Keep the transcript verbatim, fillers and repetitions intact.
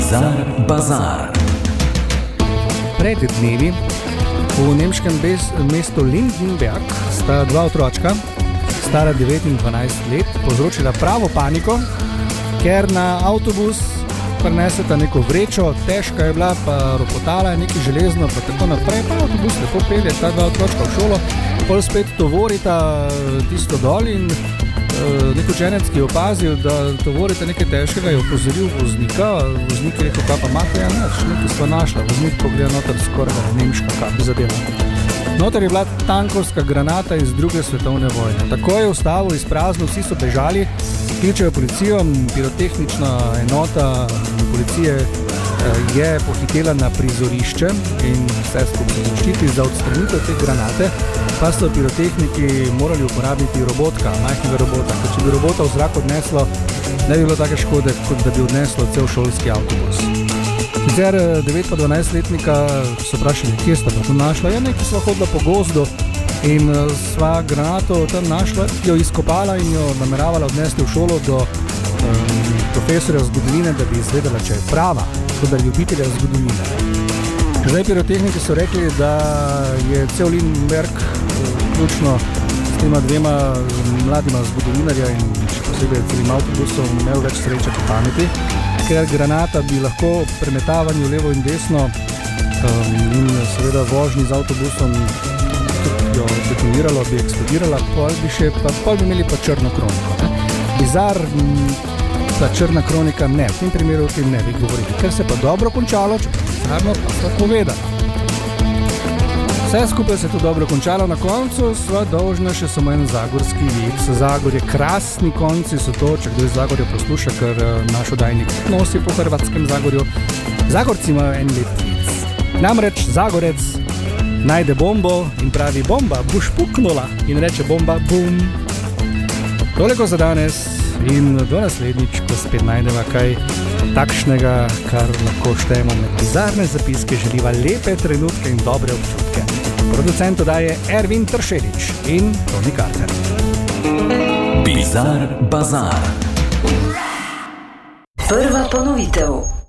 Bizar Bazar. Pred dnevi v nemškem mestu Lindenberg sta dva otročka, stara devet in dvanajst let, povzročila pravo paniko, ker na avtobus prineseta neko vrečo, težka je bila, pa ropotala je nekaj železno, pa tako naprej, pa avtobus lepo pelje, ta dva otročka v šolo, pol spet tovorita tisto dol in uh, nek učenec, ki je opazil, da tovorita nekaj težkega, je opozoril voznika, voznik je rekel, kaj pa imate, ja neč, nekaj sva našla, voznik pogleda noter skoraj nemška, kaj bi zadeva. Noter je bila tankovska granata iz druge svetovne vojne. Tako je ustavil izprazno, vsi so bežali, kličejo policijo, pirotehnična enota policije je pohitela na prizorišče in vse skupaj zaščiti za odstranitev te granate, pa so pirotehniki morali uporabiti robotka, majhnega robota, ker če bi robota v zrak odneslo, ne bi bilo take škode, kot da bi odneslo cel šolski avtobus. Sicer devet pa dvanajst letnika so vprašali, kje sta pa to našla, ja nekaj sva hodila po gozdu in sva granato tam našla, jo izkopala in jo nameravala odnesti v šolo do um, profesorja zgodovine, da bi izvedela, če je prava, kot da ljubitelja zgodovine. Zdaj pirotehniki so rekli, da je cel Lindenberg, vključno s tema dvema mladima zgodovinarja in še posebej celim avtobusom, imel več sreče po pameti, ker granata bi lahko premetavanju levo in desno um, in seveda vožnji z avtobusom jo detoniralo, bi eksplodirala, pol bi, še, pa, pol bi imeli pa črno kroniko. Ne? Bizar, ta črna kronika ne, v tem primeru o tem ne bi govorili, ker se pa dobro končalo, če pa bizarno pa sva povedala. Vse skupaj se je to dobro končalo, na koncu sva dolžna še samo en zagorski vic. Zagorje, krasni konci so to, če kdo iz Zagorja posluša, ker naš oddajnik nosi po hrvatskem Zagorju. Zagorci imajo en lep vic. Namreč Zagorec najde bombo in pravi, bomba, boš puknula, in reče bomba, bum. Toliko za danes in do naslednjič, ko spet najdeva kaj takšnega, kar lahko štejemo med bizarne zapiske, želiva lepe trenutke in dobre občutke. Producent oddaje Ervin Tršelič in Toni Karter. Bizar Bazar. Prva ponovitev.